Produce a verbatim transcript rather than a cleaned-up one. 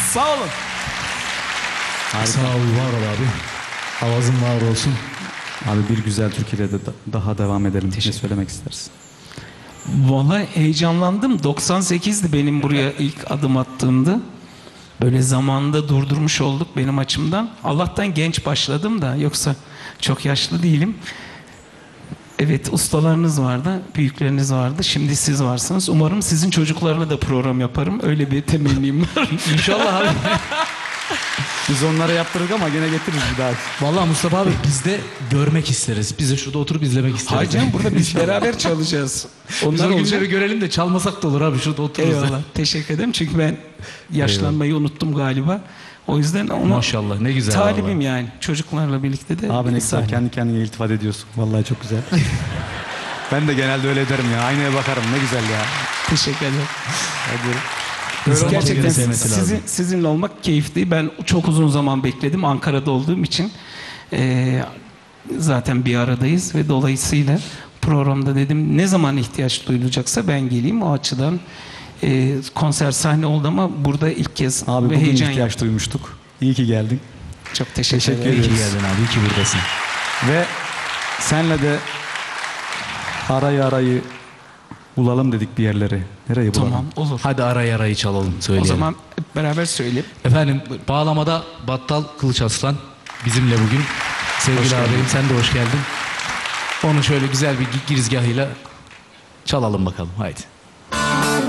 Sağ olun. Harika. Sağ ol, var ol abi. Avazın var olsun. Abi bir güzel türküyle de daha devam edelim. Ne söylemek istersin? Vallahi heyecanlandım. doksan sekizdi benim buraya ilk adım attığımda. Böyle zamanında durdurmuş olduk benim açımdan. Allah'tan genç başladım da, yoksa çok yaşlı değilim. Evet, ustalarınız vardı, büyükleriniz vardı. Şimdi siz varsınız. Umarım sizin çocuklarla da program yaparım. Öyle bir temennim var. İnşallah abi. Biz onlara yaptırdık ama gene getiririz bir daha. Vallahi Mustafa abi biz de görmek isteriz. Biz de şurada oturup izlemek isteriz. Hayır canım, burada biz beraber çalacağız. Biz Onlar o olacak. günleri görelim de çalmasak da olur abi, şurada otururuz. Eyvallah. Teşekkür ederim. Çünkü ben yaşlanmayı unuttum galiba. O yüzden ona Maşallah, ne güzel. talibim vallahi. yani. Çocuklarla birlikte de. Abi ne güzel kendi kendine iltifat ediyorsun. Vallahi çok güzel. Ben de genelde öyle ederim ya. Aynaya bakarım, ne güzel ya. Teşekkür ederim. Hadi. İnsan Gerçekten birbirini sevmesi sizin, lazım. sizinle olmak keyifli. Ben çok uzun zaman bekledim Ankara'da olduğum için. Ee, zaten bir aradayız ve dolayısıyla programda dedim ne zaman ihtiyaç duyulacaksa ben geleyim. O açıdan e, konser sahne oldu ama burada ilk kez Abi ve bugün heyecan ihtiyaç yaptım. duymuştuk. İyi ki geldin. Çok teşekkür, Teşekkür ederim. İyi ki ediyoruz. geldin abi, iyi ki buradasın. Ve senle de arayı arayı bulalım dedik bir yerleri. Nereye bulalım? Tamam, olur. Hadi arayı arayı çalalım, O söyleyelim. zaman hep beraber söyleyelim. Efendim bağlamada Battal Kılıç Aslan bizimle bugün. Sevgili abim sen de hoş geldin. Onu şöyle güzel bir girizgahıyla çalalım bakalım, haydi.